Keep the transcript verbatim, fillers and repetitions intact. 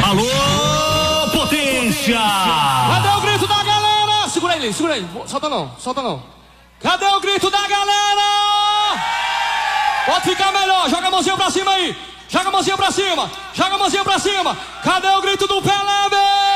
Alô, potência! Cadê o grito da galera? Segura ele, segura aí. Solta não, solta não. Cadê o grito da galera? Pode ficar melhor, joga a mãozinha pra cima aí. Joga a mãozinha pra cima, joga a mãozinha pra cima. Cadê o grito do Pelé?